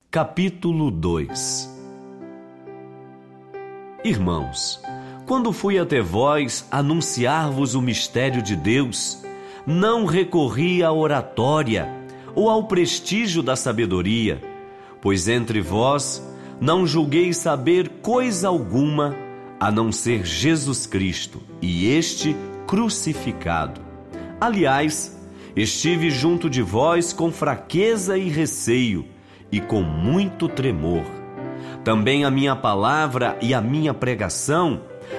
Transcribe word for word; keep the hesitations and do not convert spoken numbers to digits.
Capítulo dois. Irmãos, quando fui até vós anunciar-vos o mistério de Deus, não recorri à oratória ou ao prestígio da sabedoria, pois entre vós não julguei saber coisa alguma a não ser Jesus Cristo e este crucificado. Aliás, estive junto de vós com fraqueza e receio e com muito tremor. Também a minha palavra e a minha pregação